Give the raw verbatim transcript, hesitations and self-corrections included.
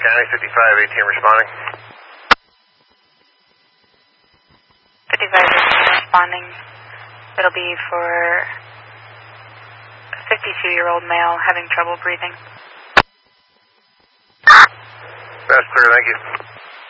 County, fifty-five eighteen responding. fifty-five eighteen responding. It'll be for a fifty-two-year-old male having trouble breathing. That's clear, thank you.